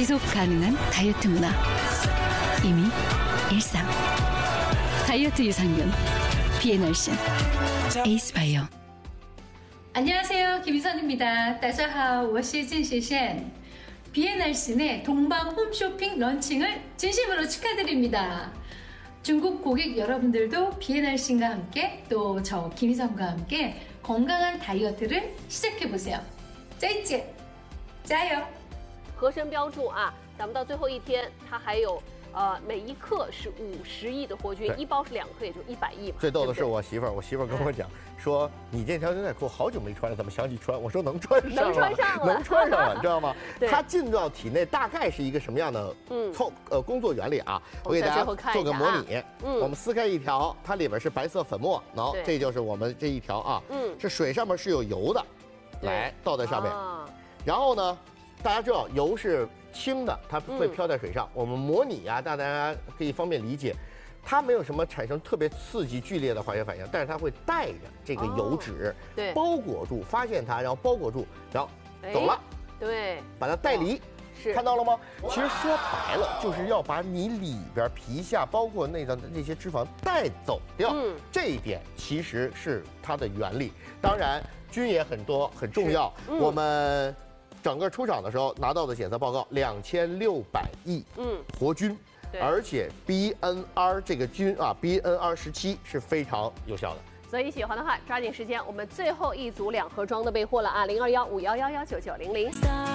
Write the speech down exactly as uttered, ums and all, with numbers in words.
지속 가능한 다이어트 문화. 이미 일상. 다이어트 유산균. 비엔알신. 에이스바이오. 안녕하세요. 김희선입니다. 大家好，我是郑学宪. 비엔알신의 동방 홈쇼핑 런칭을 진심으로 축하드립니다. 중국 고객 여러분들도 비엔알신과 함께 또 저 김희선과 함께 건강한 다이어트를 시작해보세요. 再见，加油！ 合身标注啊，咱们到最后一天，它还有呃每一克是五十亿的活菌，一包是两克，也就一百亿嘛。 最逗的是我媳妇儿，我媳妇儿跟我讲、嗯、说，你这条牛仔裤好久没穿了，怎么想起穿？我说能穿上了， 能穿上了， 能穿上了，你知道吗？它进到体内大概是一个什么样的操、嗯、呃工作原理啊？我给大家做个模拟。啊嗯、我们撕开一条，它里边是白色粉末，然后这就是我们这一条啊，嗯，是水上面是有油的，来倒在上面，啊、然后呢，大家知道油是轻的，它会飘在水上。嗯、我们模拟啊，让大家可以方便理解。它没有什么产生特别刺激剧烈的化学反应，但是它会带着这个油脂，哦、对，包裹住，发现它，然后包裹住，然后走了， 对， 把它带离， 是看到了吗？其实说白了，就是要把你里边皮下包括内脏的那些脂肪带走掉。嗯，这一点其实是它的原理。当然，菌也很多，很重要。嗯、我们整个出厂的时候拿到的检测报告，两千六百亿，嗯，活菌。而且 B N R 这个菌啊 ，B N R 十七是非常有效的。 所以喜欢的话，抓紧时间，我们最后一组两盒装的备货了啊，零二幺五幺幺幺九九零零。